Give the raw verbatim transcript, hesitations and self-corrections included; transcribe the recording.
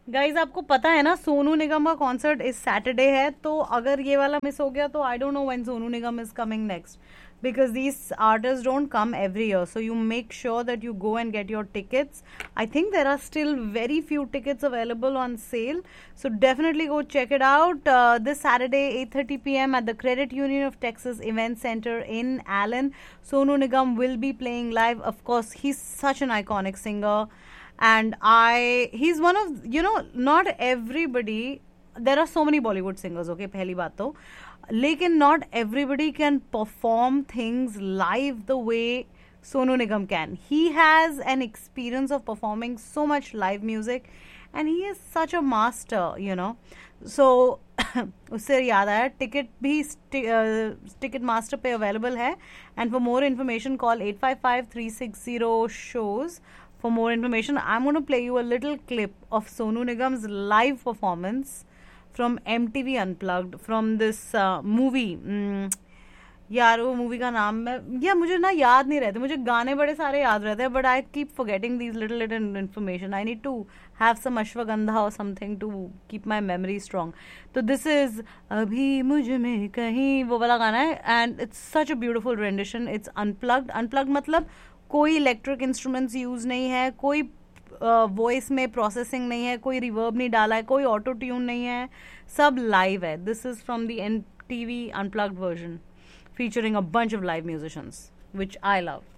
Guys आपको पता है ना सोनू निगम का कॉन्सर्ट इस सैटरडे है, तो अगर ये वाला मिस हो गया तो I don't know when Sonu Nigam is coming next, because these artists don't come every year, so you make sure that you go and get your tickets. I think there are still very few tickets available on sale, so definitely go check it out. Uh, this Saturday eight thirty p.m. at the Credit Union of Texas Event Center in Allen, Sonu Nigam will be playing live. Of course, he's such an iconic singer, and I he's one of, you know, not everybody, there are so many Bollywood singers, okay, पहली बात तो, लेकिन not everybody can perform things live the way Sonu Nigam can. He has an experience of performing so much live music, and he is such a master, you know. So उससे याद आया, ticket भी ticket master पे available है, and for more information call at five five three six zero shows. For more information, I'm going to play you a little clip of Sonu Nigam's live performance from M T V Unplugged from this uh, movie. mm, यार वो movie का नाम मैं, या मुझे ना याद नहीं रहते, मुझे गाने बड़े सारे याद रहते हैं, but I keep forgetting these little little information. I need to have some ashwagandha और something to keep my memory strong. तो दिस इज अभी मुझ में कहीं, वो वाला गाना है, and it's such a beautiful rendition. It's unplugged. Unplugged मतलब कोई इलेक्ट्रिक इंस्ट्रूमेंट्स यूज नहीं है, कोई वॉइस uh, में प्रोसेसिंग नहीं है, कोई रिवर्ब नहीं डाला है, कोई ऑटो ट्यून नहीं है, सब लाइव है. This is from the N T V unplugged version featuring a bunch of live musicians, which I love.